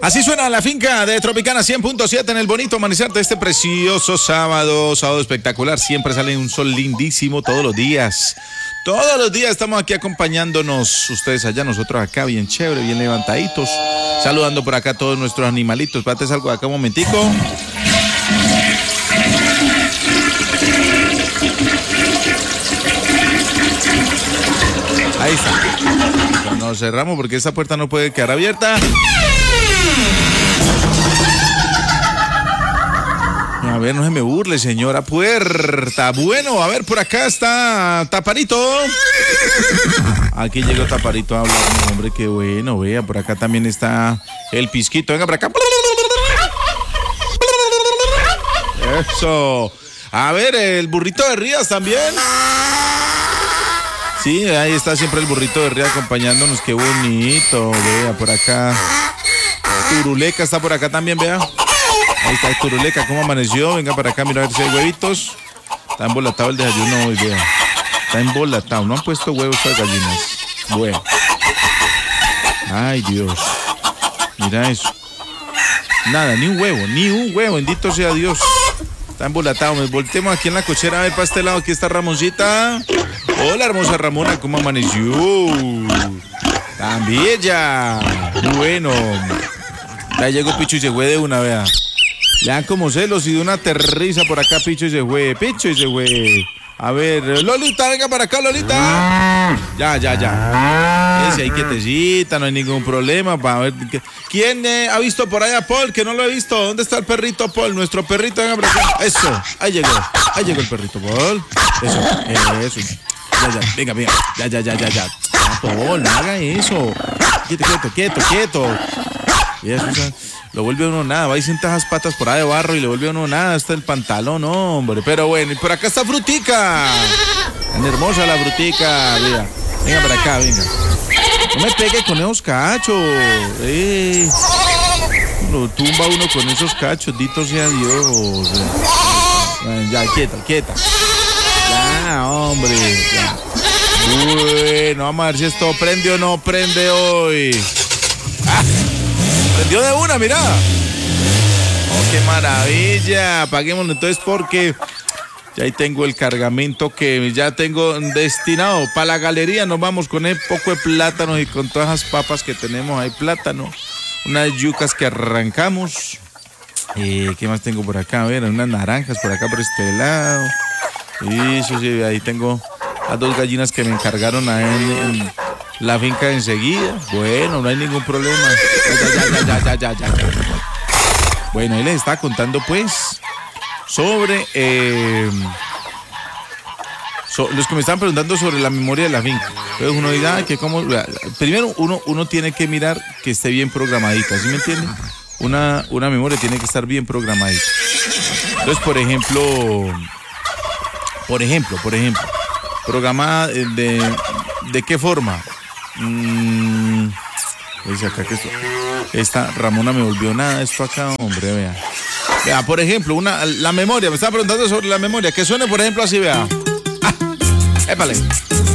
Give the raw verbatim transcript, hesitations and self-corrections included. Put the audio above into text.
Así suena la finca de Tropicana cien punto siete en el bonito amanecer de este precioso sábado, sábado espectacular. Siempre sale un sol lindísimo todos los días. Todos los días estamos aquí acompañándonos, ustedes allá, nosotros acá, bien chévere, bien levantaditos. Saludando por acá a todos nuestros animalitos. Espérate, salgo de acá un momentico. Ahí está. Nos cerramos porque esta puerta no puede quedar abierta. A ver, no se me burle, señora puerta. Bueno, a ver, por acá está Taparito. Aquí llegó Taparito a hablar, hombre, qué bueno, vea, por acá también está el Pisquito. Venga, por acá. Eso. A ver, el burrito de Rías también. Sí, ahí está siempre el burrito de Rías acompañándonos, qué bonito, vea, por acá. Turuleca está por acá también, vea. Ahí está el Turuleca, ¿cómo amaneció? Venga para acá, mira a ver si hay huevitos. Está embolatado el desayuno hoy, vea. Está embolatado, no han puesto huevos estas gallinas. Bueno. Ay, Dios. Mira eso. Nada, ni un huevo, ni un huevo, bendito sea Dios. Está embolatado, me voltemos aquí en la cochera a ver para este lado, aquí está Ramoncita. Hola, hermosa Ramona, ¿cómo amaneció? Tan bella. Bueno. Ya llegó Picho y se fue de una, vea. Le dan como celos y de una aterriza por acá, Picho y se fue. Picho y se fue. A ver, Lolita, venga para acá, Lolita. Ya, ya, ya. Ese ahí quietecita, no hay ningún problema. Para ver, ¿quién eh, ha visto por ahí a Paul? Que no lo he visto. ¿Dónde está el perrito Paul? Nuestro perrito, venga para acá. Eso, ahí llegó. Ahí llegó el perrito Paul. Eso, eso. Ya, ya, venga, venga. Ya, ya, ya, ya, ya. Ah, Paul, no haga eso. Quieto, quieto, quieto, quieto. Y eso, o sea, lo vuelve uno nada, va y sienta esas patas por ahí de barro y le vuelve uno nada, está el pantalón, hombre. Pero bueno, y por acá está Frutica. Tan hermosa la Frutica, mira. Venga para acá, venga. No me pegue con esos cachos. Eh. Lo tumba uno con esos cachos, dito sea Dios. Ya, quieta, quieta. Ya, hombre, ya. Bueno, vamos a ver si esto prende o no prende hoy. ¡Ah! Prendió de una, mira. Oh, qué maravilla. Apaguémoslo entonces porque ya ahí tengo el cargamento que ya tengo destinado para la galería. Nos vamos con el poco de plátanos y con todas esas papas que tenemos ahí, plátano. Unas yucas que arrancamos. Eh, ¿Qué más tengo por acá? A ver, unas naranjas por acá por este lado. Y eso sí, ahí tengo las dos gallinas que me encargaron ahí en, en la finca enseguida. Bueno, no hay ningún problema. Ya, ya, ya, ya, ya, ya, ya. Bueno, ahí les estaba contando pues sobre eh, so, los que me estaban preguntando sobre la memoria de la finca. Entonces uno dirá que como primero uno, uno tiene que mirar que esté bien programadita, ¿sí me entienden? Una, una memoria tiene que estar bien programadita. Entonces, por ejemplo, por ejemplo, por ejemplo, programada de, ¿de qué forma? Mm, dice acá que esto, esta Ramona me volvió nada esto acá, hombre, vea. Vea, por ejemplo, una, la memoria, me estaba preguntando sobre la memoria, que suene por ejemplo así, vea. Ah, épale.